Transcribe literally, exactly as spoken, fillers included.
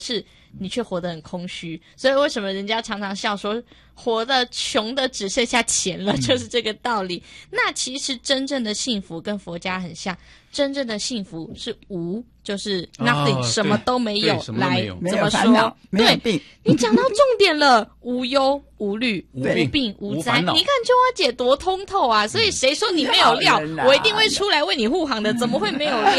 是你却活得很空虚。所以为什么人家常常笑说活得穷的只剩下钱了，就是这个道理。那其实真正的幸福跟佛家很像，真正的幸福是无，就是 nothing、哦、什么都没有。来怎么说？对，你讲到重点了，无忧无虑无病无灾。你看秋花姐多通透啊，所以谁说你没有料、嗯、我一定会出来为你护航的，怎么会没有料